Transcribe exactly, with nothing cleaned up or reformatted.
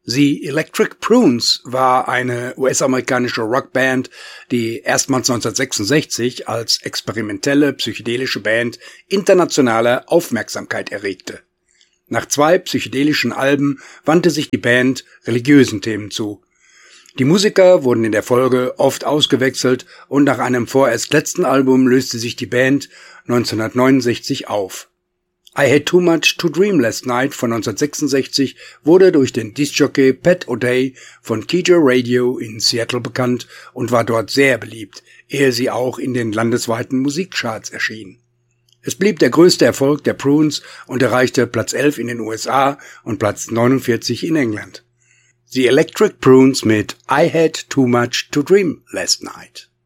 The Electric Prunes war eine U S-amerikanische Rockband, die erstmals neunzehnhundertsechsundsechzig als experimentelle psychedelische Band internationale Aufmerksamkeit erregte. Nach zwei psychedelischen Alben wandte sich die Band religiösen Themen zu. Die Musiker wurden in der Folge oft ausgewechselt und nach einem vorerst letzten Album löste sich die Band neunzehnhundertneunundsechzig auf. I Had Too Much to Dream Last Night von neunzehnhundertsechsundsechzig wurde durch den Diskjockey Pat O'Day von K J Radio in Seattle bekannt und war dort sehr beliebt, ehe sie auch in den landesweiten Musikcharts erschien. Es blieb der größte Erfolg der Prunes und erreichte Platz elf in den U S A und Platz neunundvierzig in England. The Electric Prunes mit I Had Too Much to Dream Last Night.